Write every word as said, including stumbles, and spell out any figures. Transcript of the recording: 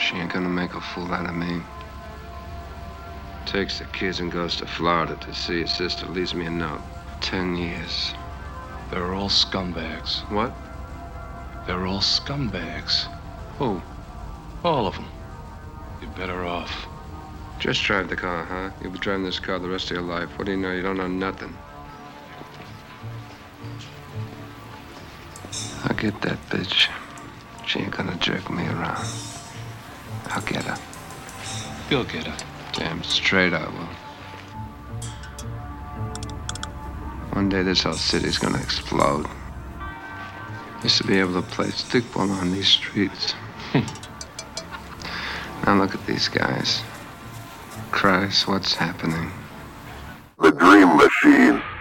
She ain't gonna make a fool out of me. Takes the kids and goes to Florida to see his sister. Leaves me a note. Ten years. They're all scumbags. What? They're all scumbags. Who? All of them. You're better off. Just drive the car, huh? You'll be driving this car the rest of your life. What do you know? You don't know nothing. I'll get that bitch. She ain't gonna jerk me around. I'll get her. You'll get her. Damn straight I will. One day this whole city's gonna explode. Used to be able to play stickball on these streets. Now look at these guys. Christ, what's happening? The Dream Machine.